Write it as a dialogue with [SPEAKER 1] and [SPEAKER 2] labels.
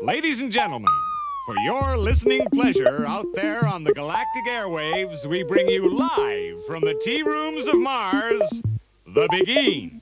[SPEAKER 1] Ladies and gentlemen, for your listening pleasure out there on the galactic airwaves, we bring you live from the tea rooms of Mars, the Beguine.